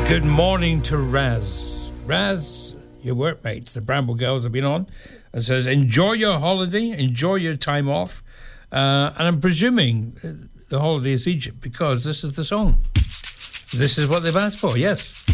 Good morning to Raz. Raz, your workmates, the Bramble Girls, have been on and says, enjoy your holiday, enjoy your time off. And I'm presuming the holiday is Egypt because this is the song. This is what they've asked for, yes.